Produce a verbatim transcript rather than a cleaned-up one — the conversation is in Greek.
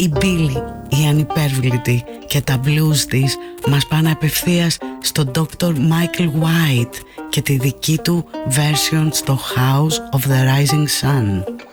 η Billy, η ανυπέρβλητη, και τα blues της μας πάνε απευθείας στον ντόκτορ Michael White και τη δική του version στο House of the Rising Sun.